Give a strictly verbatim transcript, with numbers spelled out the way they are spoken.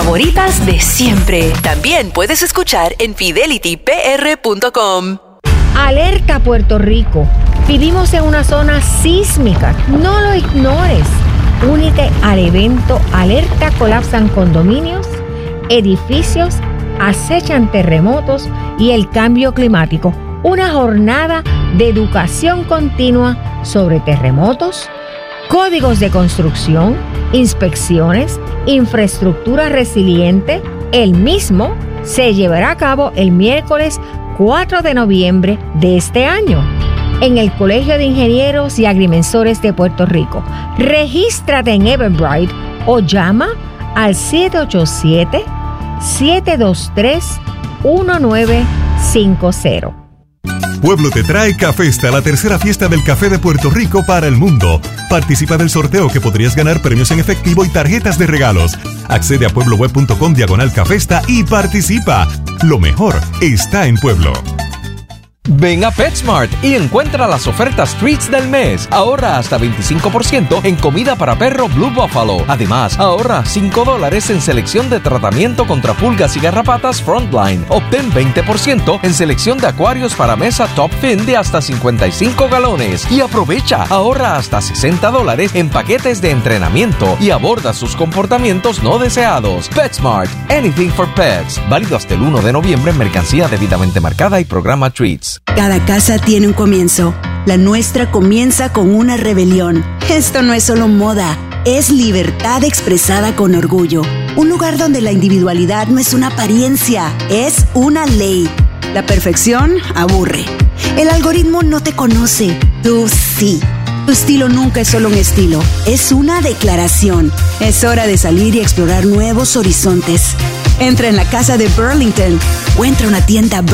favoritas de siempre. También puedes escuchar en fidelity p r punto com. Alerta Puerto Rico. Vivimos en una zona sísmica. No lo ignores. Únete al evento Alerta Colapsan Condominios, Edificios, Acechan Terremotos y el Cambio Climático. Una jornada de educación continua sobre terremotos, códigos de construcción, inspecciones, infraestructura resiliente. El mismo se llevará a cabo el miércoles cuatro de noviembre de este año en el Colegio de Ingenieros y Agrimensores de Puerto Rico. Regístrate en Eventbrite o llama al siete ocho siete, siete dos tres, uno nueve cinco cero. Pueblo te trae Cafesta, la tercera fiesta del café de Puerto Rico para el mundo. Participa del sorteo que podrías ganar premios en efectivo y tarjetas de regalos. Accede a puebloweb punto com diagonal Cafesta y participa. Lo mejor está en Pueblo. Ven a PetSmart y encuentra las ofertas Treats del mes. Ahorra hasta veinticinco por ciento en comida para perro Blue Buffalo. Además, ahorra cinco dólares en selección de tratamiento contra pulgas y garrapatas Frontline. Obtén veinte por ciento en selección de acuarios para mesa Top Fin de hasta cincuenta y cinco galones. Y aprovecha, ahorra hasta sesenta dólares en paquetes de entrenamiento y aborda sus comportamientos no deseados. PetSmart, anything for pets. Válido hasta el uno de noviembre en mercancía debidamente marcada y programa Treats. Cada casa tiene un comienzo. La nuestra comienza con una rebelión. Esto no es solo moda, es libertad expresada con orgullo. Un lugar donde la individualidad no es una apariencia, es una ley. La perfección aburre. El algoritmo no te conoce, tú sí. Tu estilo nunca es solo un estilo, es una declaración. Es hora de salir y explorar nuevos horizontes. Entra en la casa de Burlington o entra a una tienda